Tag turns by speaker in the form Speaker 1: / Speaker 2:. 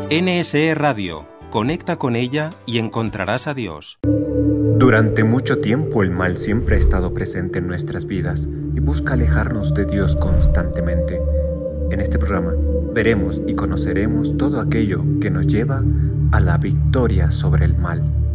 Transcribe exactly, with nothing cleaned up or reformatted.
Speaker 1: N S E Radio. Conecta con ella y encontrarás a Dios.
Speaker 2: Durante mucho tiempo el mal siempre ha estado presente en nuestras vidas y busca alejarnos de Dios constantemente. En este programa veremos y conoceremos todo aquello que nos lleva a la victoria sobre el mal.